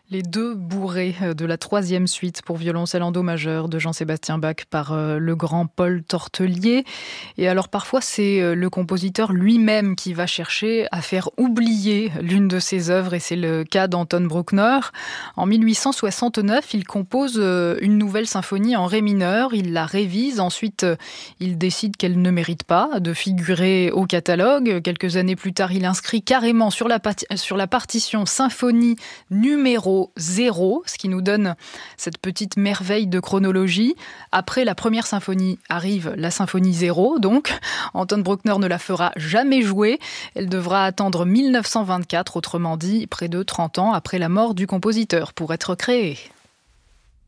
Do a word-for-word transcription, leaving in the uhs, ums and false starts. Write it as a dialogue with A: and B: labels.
A: Les deux bourrées de la troisième suite pour violoncelle en do majeur de Jean-Sébastien Bach par le grand Paul Tortelier. Et alors parfois c'est le compositeur lui-même qui va chercher à faire oublier l'une de ses œuvres et c'est le cas d'Anton Bruckner. En mille huit cent soixante-neuf, il compose une nouvelle symphonie en ré mineur, il la révise, ensuite il décide qu'elle ne mérite pas de figurer au catalogue. Quelques années plus tard, il inscrit carrément sur la, pat- sur la partition symphonie numéro zéro, ce qui nous donne cette petite merveille de chronologie. Après la première symphonie arrive la symphonie zéro, donc Anton Bruckner ne la fera jamais jouer. Elle devra attendre mille neuf cent vingt-quatre, autrement dit près de trente ans après la mort du compositeur, pour être créée.